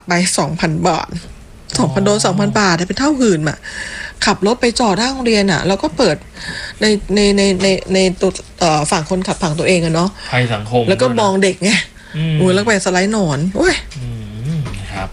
ไป 2,000 บาท 2,000 โดน 2,000 บาทเป็นเท่าหื่นอ่ะขับรถไปจอดหน้าโรงเรียนอ่ะแล้วก็เปิดในตัวฝั่งคนขับฝั่งตัวเองอะเนาะภัยสังคมแล้วก็มองเด็กไงแล้วไปสไลด์หนอนโอ้ยครับ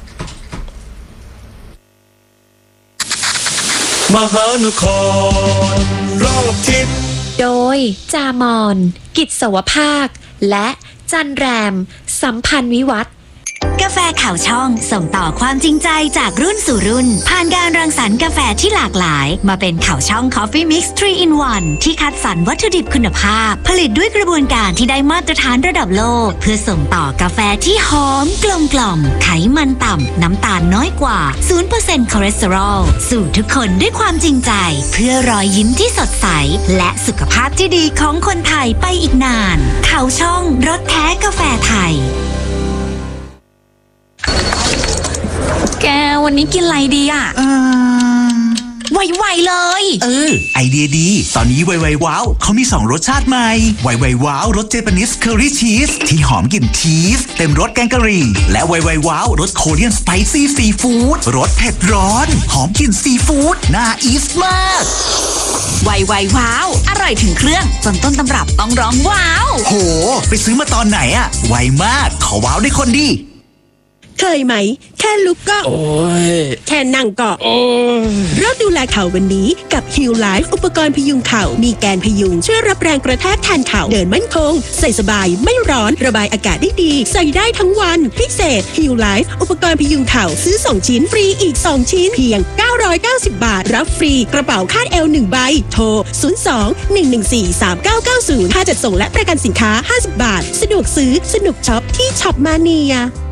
มหานครรอบทิศโดยจามอนกิจสวภาคและจันแรมสัมพันธ์วิวัฒน์กาแฟข่าวช่องส่งต่อความจริงใจจากรุ่นสู่รุ่นผ่านการรังสรรค์กาแฟที่หลากหลายมาเป็นข่าวช่อง Coffee Mix 3 in 1 ที่คัดสรรวัตถุดิบคุณภาพผลิตด้วยกระบวนการที่ได้มาตรฐานระดับโลกเพื่อส่งต่อกาแฟที่หอมกลมกล่อมไขมันต่ำน้ำตาลน้อยกว่า 0% คอเลสเตอรอลสู่ทุกคนด้วยความจริงใจเพื่อรอยยิ้มที่สดใสและสุขภาพที่ดีของคนไทยไปอีกนานข่าวช่องรสแท้กาแฟไทยแกวันนี้กินอะไรดีอ่ะไวๆเลยไอเดียดีตอนนี้ไวว้าวเขามี2รสชาติใหม่ไวว้าวรสเจแปนิสเคอรี่ชีสที่หอมกลิ่นชีสเต็มรสแกงกะหรี่และไวว้าวรสโคเรียนสไปซี่ซีฟู้ดรสเผ็ดร้อนหอมกลิ่นซีฟู้ดน่าอีสมากไวว้าวอร่อยถึงเครื่องจนต้นตำรับต้องร้องว้าวโหไปซื้อมาตอนไหนอะไวมากขอว้าวได้คนดีเคยไหมแค่ลุกก็แค่นั่งก็เริ่มดูแลเข่าวันนี้กับ Heal Life อุปกรณ์พยุงเข่ามีแกนพยุงช่วยรับแรงกระแทกแทนเข่าเดินมั่นคงใส่สบายไม่ร้อนระบายอากาศได้ดีใส่ได้ทั้งวันพิเศษ Heal Life อุปกรณ์พยุงเข่าซื้อ2ชิ้นฟรีอีก2ชิ้นเพียง990 บาทรับฟรีกระเป๋าคาดเอว1ใบโทร02-114-3990ค่าจัดส่งและประกันสินค้า50 บาทสะดวกซื้อสนุกช็อปที่ช็อปมาเนีย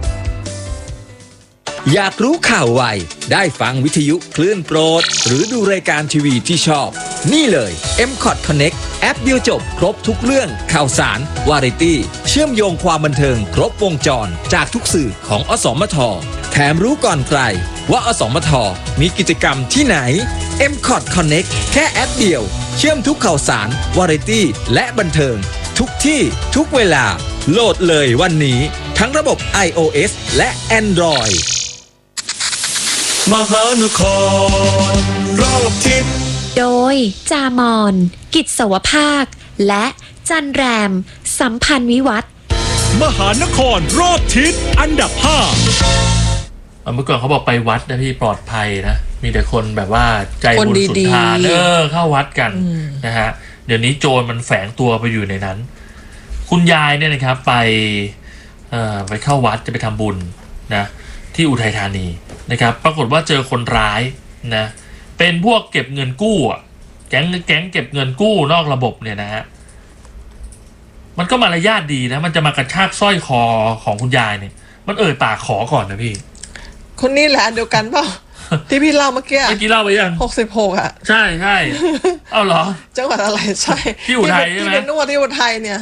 อยากรู้ข่าวไวได้ฟังวิทยุคลื่นโปรดหรือดูรายการทีวีที่ชอบนี่เลย M-Cot Connect แอปเดียวจบครบทุกเรื่องข่าวสารวาไรตี้เชื่อมโยงความบันเทิงครบวงจรจากทุกสื่อของอสมทแถมรู้ก่อนใครว่าอสมทมีกิจกรรมที่ไหน M-Cot Connect แค่แอปเดียวเชื่อมทุกข่าวสารวาไรตี้และบันเทิงทุกที่ทุกเวลาโหลดเลยวันนี้ทั้งระบบ iOS และ Android มหานครรอบทิศโดยจามอนกิจสวภาคและจันแรมสัมพันธ์วิวัฒน์มหานครรอบทิศอันดับ5 เมื่อก่อนเขาบอกไปวัดนะพี่ปลอดภัยนะมีแต่คนแบบว่าใจบุญสุนทานเข้าวัดกันนะฮะเดี๋ยวนี้โจรมันแฝงตัวไปอยู่ในนั้นคุณยายเนี่ยนะครับไปเข้าวัดจะไปทำบุญนะที่อุทัยธานีนะครับปรากฏว่าเจอคนร้ายนะเป็นพวกเก็บเงินกู้อ่ะแก๊งเก็บเงินกู้นอกระบบเนี่ยนะฮะมันก็มารยาทดีนะมันจะมากระชากสร้อยคอของคุณยายเนี่ยมันปากขอก่อนนะพี่คนนี้แหละเดียวกันเปล่า ที่พี่เล่าเมื่อกี้เล่าไปยัง 66อ่ะใช่เอาเหรอจังหวัดอะไรใช่ที่อุทัยใช่ไหมที่เป็นนวดที่อุทัยเนี่ย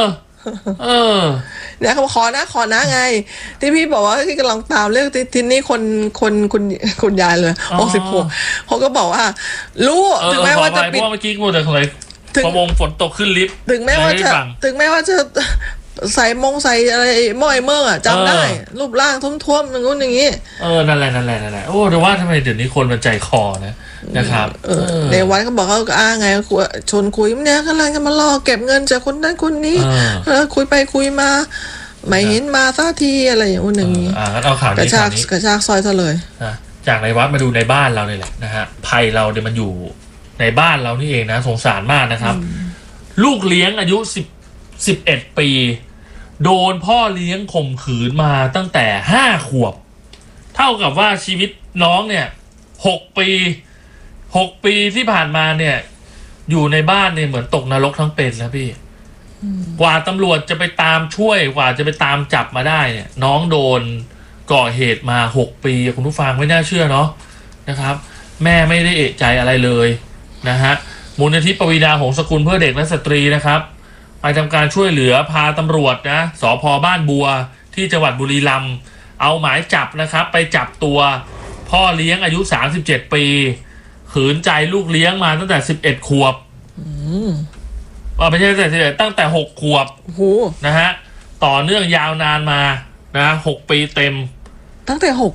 เนี่ยเขาขอนะไงที่พี่บอกว่าที่กำลังตามเรื่องที่นี่คุณยายเลย66เขาก็บอกว่ารู้ถึงแม้ว่าจะปิดเมื่อกี้พูดแต่อะไรพอวงฝนตกขึ้นลิฟต์ถึงแม้ว่าจะใส่อะไรเมื่ออ่ะจำได้รูปร่างท้วมๆอย่างนู้นอย่างนี้นั่นแหละโอ้แต่ว่าทำไมเดี๋ยวนี้คนมันใจคอนะครับในวัดเขาบอกเขาไงชวนคุยเนี่ยกำลังจะมาล่อเก็บเงินจากคนนั้นคนนี้คุยไปคุยมาไม่เห็นมาสักทีอะไรอย่างนี้งั้นเอาข่าวนี้กระชากซอยซะเลยจากในวัดมาดูในบ้านเราเนี่ยแหละนะฮะภัยเราเนี่ยมันอยู่ในบ้านเรานี่เองนะสงสารมากนะครับลูกเลี้ยงอายุ11 ปีโดนพ่อเลี้ยงข่มขืนมาตั้งแต่5 ขวบเท่ากับว่าชีวิตน้องเนี่ย6 ปีที่ผ่านมาเนี่ยอยู่ในบ้านเนี่ยเหมือนตกนรกทั้งเป็นนะพี่กว่าตำรวจจะไปตามช่วยกว่าจะไปตามจับมาได้เนี่ยน้องโดนก่อเหตุมา6 ปีคุณผู้ฟังไม่น่าเชื่อเนาะนะครับแม่ไม่ได้เอะใจอะไรเลยนะฮะมูลนิธิปวีณาหงส์สกุลเพื่อเด็กและสตรีนะครับไปทำการช่วยเหลือพาตำรวจนะสภ.บ้านบัวที่จังหวัดบุรีรัมย์เอาหมายจับนะครับไปจับตัวพ่อเลี้ยงอายุ37 ปีขืนใจลูกเลี้ยงมาตั้งแต่11 ขวบไม่ใช่ตั้งแต่6 ขวบนะฮะต่อเนื่องยาวนานมานะ6 ปีเต็มตั้งแต่